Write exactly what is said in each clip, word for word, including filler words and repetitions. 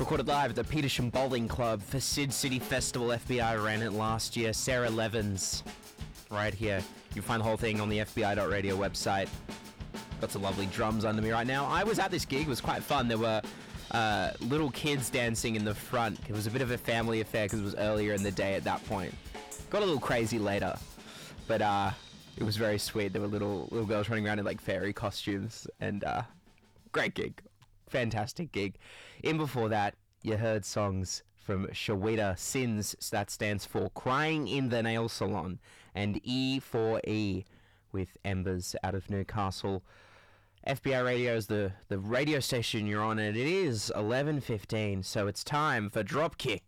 Recorded live at the Petersham Bowling Club for Sid City Festival. F B I ran it last year. Sarah Levins, right here. You can find the whole thing on the F B I dot radio website. Got some lovely drums under me right now. I was at this gig. It was quite fun. There were uh, little kids dancing in the front. It was a bit of a family affair because it was earlier in the day at that point. Got a little crazy later, but uh, it was very sweet. There were little little girls running around in like fairy costumes, and uh, great gig. Fantastic gig. In before that, you heard songs from Shawita Sins, so that stands for Crying in the Nail Salon, and E four E with Embers out of Newcastle. F B I Radio is the, the radio station you're on, and it is eleven fifteen, so it's time for Dropkick.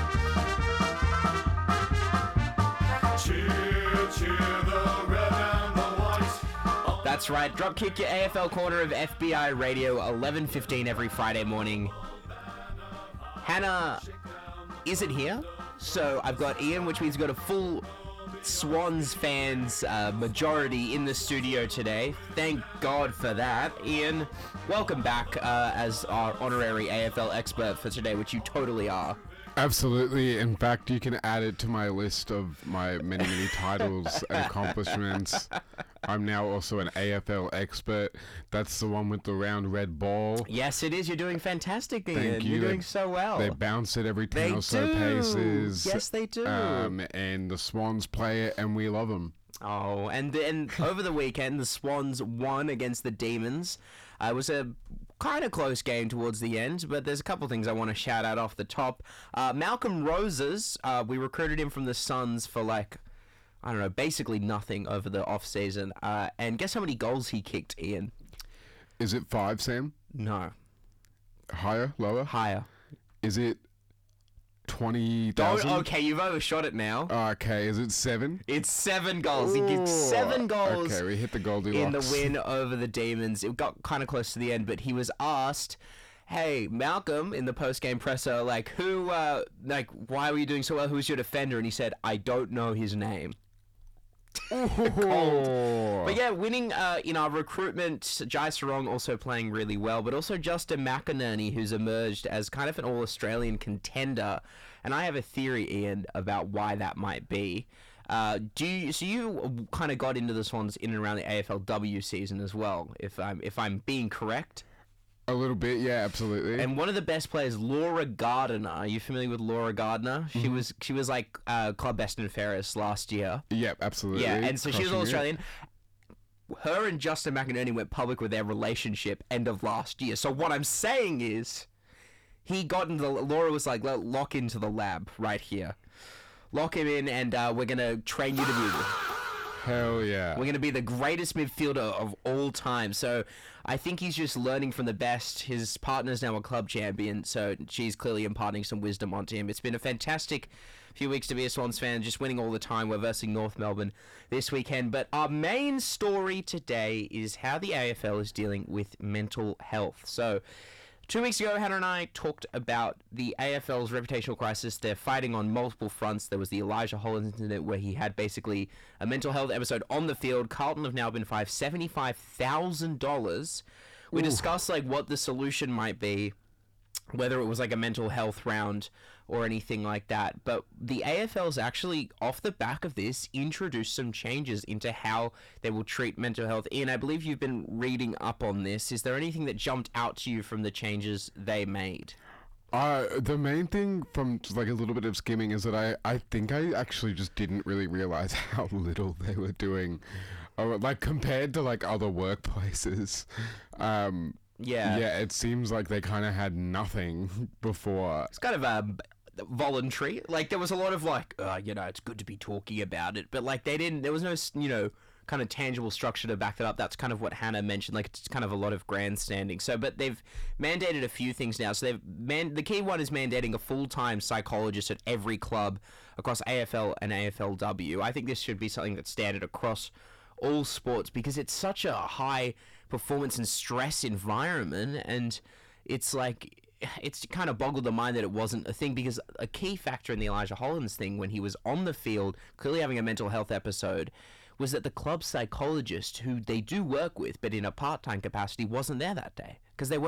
Cheer, cheer the red and the white. That's right, Dropkick, your A F L corner of F B I Radio, eleven fifteen every Friday morning. Hannah isn't here, so I've got Ian, which means we've got a full Swans fans uh, majority in the studio today. Thank God for that. Ian, welcome back uh, as our honorary A F L expert for today, which you totally are. Absolutely. In fact, you can add it to my list of my many, many titles and accomplishments. I'm now also an A F L expert. That's the one with the round red ball. Yes, it is. You're doing fantastic, Ian. Thank you. You're They- doing so well. They bounce it every ten They or so do. paces. Yes, they do. Um, and the Swans play it, and we love them. Oh, and then over the weekend, the Swans won against the Demons. Uh, it was a kind of close game towards the end, but there's a couple things I want to shout out off the top. Uh, Malcolm Roses, uh, we recruited him from the Suns for like, I don't know, basically nothing over the off-season. Uh, and guess how many goals he kicked, Ian? Is it five, Sam? No, Higher? Lower? higher. Is it twenty Don't, thousand? okay, you've overshot it now. Okay, is it seven? It's seven goals. He kicked seven Ooh. goals. Okay, we hit the Goldilocks. In the win over the Demons. It got kind of close to the end, but he was asked, hey, Malcolm, in the post-game presser, like, who, uh, like, why were you doing so well? Who's your defender? And he said, I don't know his name. Cold. But yeah, winning uh, in our recruitment, Jai Sarong also playing really well, but also Justin McInerney, who's emerged as kind of an all-Australian contender. And I have a theory, Ian, about why that might be. Uh, do you, so you kind of got into the Swans in and around the A F L W season as well, if I'm if I'm being correct. A little bit, yeah, absolutely. And one of the best players, Laura Gardner. Are you familiar with Laura Gardner? She Mm-hmm. was she was like uh, Club Best and Fairest last year. Yep, absolutely. Yeah, and so she was Crushing all it. Australian. Her and Justin McInerney went public with their relationship end of last year. So what I'm saying is, he got into the... Laura was like, "Lo- lock into the lab right here. Lock him in and uh, we're going to train you to be... Hell yeah. We're going to be the greatest midfielder of all time." So I think he's just learning from the best. His partner's now a club champion, so she's clearly imparting some wisdom onto him. It's been a fantastic few weeks to be a Swans fan, just winning all the time. We're versing North Melbourne this weekend. But our main story today is how the A F L is dealing with mental health. So two weeks ago, Hannah and I talked about the A F L's reputational crisis. They're fighting on multiple fronts. There was the Elijah Hollins incident where he had basically a mental health episode on the field. Carlton have now been fined seventy-five thousand dollars. We discussed like what the solution might be, whether it was like a mental health round or anything like that. But the A F L's actually, off the back of this, introduced some changes into how they will treat mental health. Ian, I believe you've been reading up on this. Is there anything that jumped out to you from the changes they made? Uh, the main thing from just, like a little bit of skimming is that I, I think I actually just didn't really realize how little they were doing, uh, like compared to like other workplaces. Um, Yeah. yeah, it seems like they kind of had nothing before. It's kind of um, voluntary. Like, there was a lot of, like, uh, you know, it's good to be talking about it. But, like, they didn't, there was no, you know, kind of tangible structure to back that up. That's kind of what Hannah mentioned. Like, it's kind of a lot of grandstanding. So, but they've mandated a few things now. So they've, man, the key one is mandating a full-time psychologist at every club across A F L and A F L W. I think this should be something that's standard across all sports because it's such a high performance and stress environment, and it's like, it's kind of boggled the mind that it wasn't a thing, because a key factor in the Elijah Hollins thing when he was on the field, clearly having a mental health episode, was that the club psychologist, who they do work with, but in a part-time capacity, wasn't there that day because they weren't